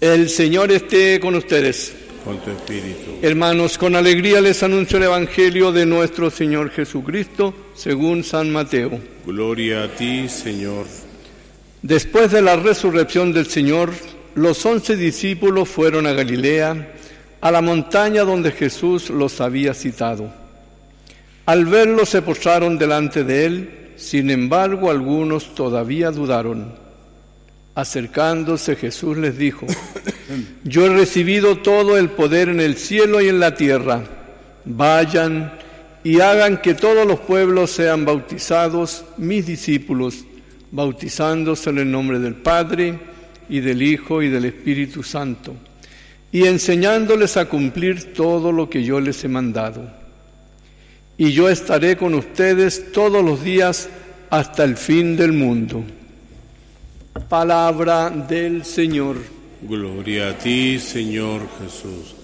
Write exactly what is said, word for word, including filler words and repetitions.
El Señor esté con ustedes. Con tu espíritu. Hermanos, con alegría les anuncio el Evangelio de nuestro Señor Jesucristo, según San Mateo. Gloria a ti, Señor. Después de la resurrección del Señor, los once discípulos fueron a Galilea, a la montaña donde Jesús los había citado. Al verlo se postraron delante de él, sin embargo algunos todavía dudaron. Acercándose Jesús les dijo: Yo he recibido todo el poder en el cielo y en la tierra. Vayan y hagan que todos los pueblos sean bautizados, mis discípulos, bautizándose en el nombre del Padre, y del Hijo, y del Espíritu Santo, y enseñándoles a cumplir todo lo que yo les he mandado. Y yo estaré con ustedes todos los días hasta el fin del mundo. Palabra del Señor. Gloria a ti, Señor Jesús.